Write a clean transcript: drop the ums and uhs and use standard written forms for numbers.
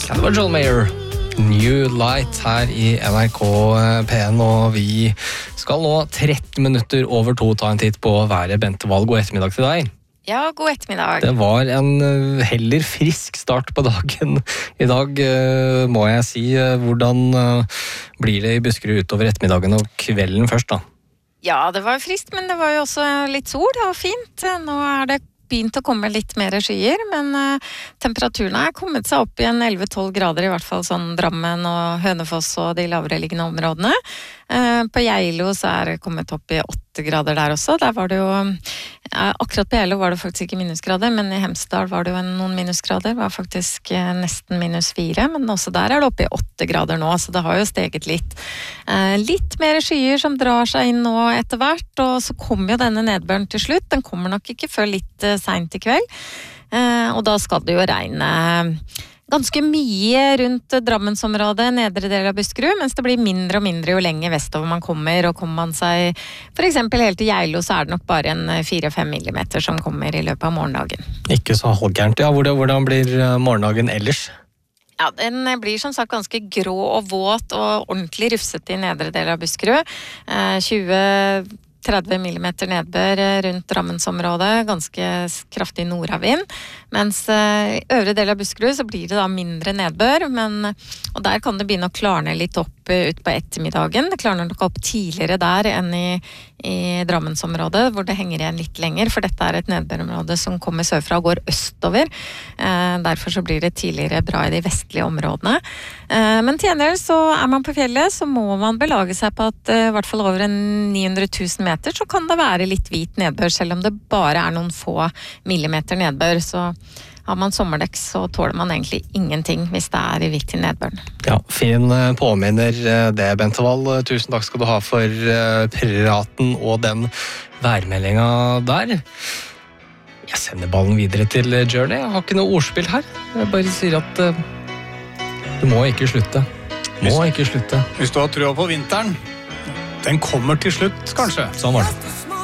Ja, det var John Mayer. New Light her i NRK P1, og vi skal nå 13 minutter over 2 ta en titt på været. Bente Wahl, god ettermiddag til deg. Ja, god ettermiddag. Det var en heller frisk start på dagen i dag, må jeg si. Hvordan blir det i Buskerud utover ettermiddagen og kvelden først da? Ja, det var friskt, men det var jo også litt sol, det var fint. Nå er det begynt å komme litt mer skyer, men temperaturen er kommet seg opp igjen 11-12 grader, i hvert fall sånn Drammen og Hønefoss og de lavere liggende områdene. På Geilo så er det kommet opp i 8 grader der også. Der var det jo, akkurat på Geilo var det faktisk ikke minusgrader, men i Hemsedal var det jo noen minusgrader, det var faktisk nesten -4, men også der er det oppe i 8 grader nå, så det har jo steget litt. Litt mer skyer som drar seg inn nå etter hvert, og så kommer jo denne nedbøren til slutt. Den kommer nok ikke før litt sent i kveld, og da skal det jo regne ganske mye rundt Drammensområdet, nedre del av Buskerud, mens det blir mindre og mindre jo lenger vestover man kommer, og kommer man seg for eksempel helt til Geilo, så er det nok bare en 4-5 millimeter som kommer i løpet av morgendagen. Ikke så halvgærent, ja. Hvordan blir morgendagen ellers? Ja, den blir som sagt ganske grå og våt og ordentlig rufsete i nedre del av Buskerud. 20-30 millimeter nedbør rundt Drammensområdet, ganske kraftig nordavind, mens i øvre del av Buskerud så blir det da mindre nedbør, og der kan det begynne å klarne litt opp ut på ettermiddagen. Det klarner nok opp tidligere der enn i Drammensområdet, hvor det henger igjen litt lenger, for dette er et nedbørområde som kommer sørfra og går østover. Derfor så blir det tidligere bra i de vestlige områdene. Men til gjengjeld så er man på fjellet, så må man belage seg på at i hvert fall over 900 000 meter så kan det være litt hvit nedbør, selv om det bare er noen få millimeter nedbør. Så har man sommerdekk, så tåler man egentlig ingenting hvis det er i hvitt til nedbøren. Ja, fin påminner det, Bente Wahl. Tusen takk skal du ha for praten og den værmeldinga der. Jeg sender ballen videre til Journey. Jeg har ikke noe ordspill her. Jeg bare sier at du må ikke slutte. Må ikke slutte. Hvis du har trua på vinteren, den kommer til slutt, kanskje. Sånn var det.